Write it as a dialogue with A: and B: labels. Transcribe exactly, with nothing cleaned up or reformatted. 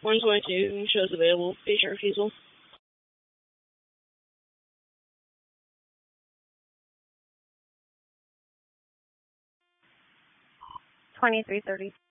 A: one twenty-two shows available. Patient refusal.
B: twenty-three thirty.